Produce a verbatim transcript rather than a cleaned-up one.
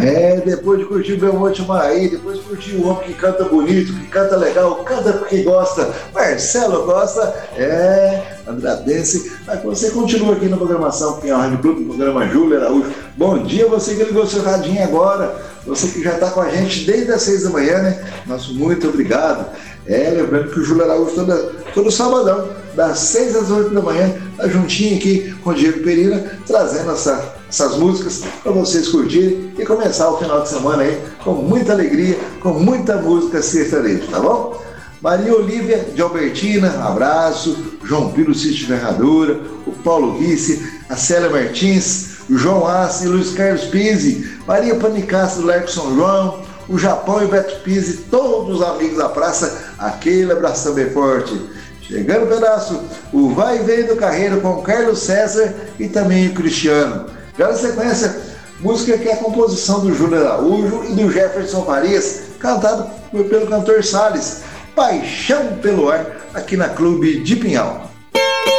É, depois de curtir o Belmonte Maí, depois de curtir o homem que canta bonito, que canta legal, canta porque gosta, Marcelo Costa, é, andradense, mas você continua aqui na programação, que é a Rádio Clube, no programa Júlio Araújo. Bom dia, você que ligou seu radinho agora, você que já está com a gente desde as seis da manhã, né? Nosso muito obrigado. É, lembrando que o Júlio Araújo toda, todo sabadão, das seis às oito da manhã, tá juntinho aqui com o Diego Pereira, trazendo essa, essas músicas para vocês curtirem e começar o final de semana aí com muita alegria, com muita música sertaneja, tá bom? Maria Olívia de Albertina, abraço. João Piro Cício Ferradura, o Paulo Risse, a Célia Martins, o João Assi, Luiz Carlos Pizzi, Maria Panicastro do Largo São João, o Japão e Beto Pizzi, todos os amigos da praça, aquele abração bem forte. Chegando o pedaço, o Vai e Vem do Carreiro com o Carlos César e também o Cristiano. Já na sequência, música que é a composição do Júlio Araújo e do Jefferson Farias, cantado pelo cantor Salles, Paixão pelo Ar, aqui na Clube de Pinhal.